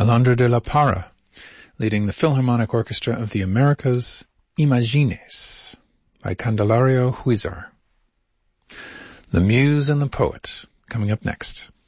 Alondra de la Parra, leading the Philharmonic Orchestra of the Americas, Imagines, by Candelario Huizar. The Muse and the Poet, coming up next.